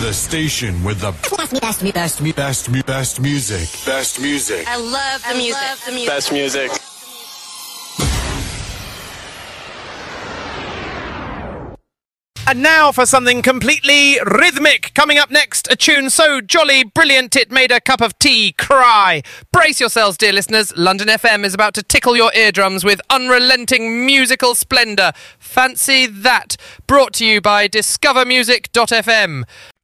The station with the best music. Best music. I love the music. Best music. And now for something completely rhythmic. Coming up next, a tune so jolly brilliant it made a cup of tea cry. Brace yourselves, dear listeners. London FM is about to tickle your eardrums with unrelenting musical splendour. Fancy that. Brought to you by discovermusic.fm.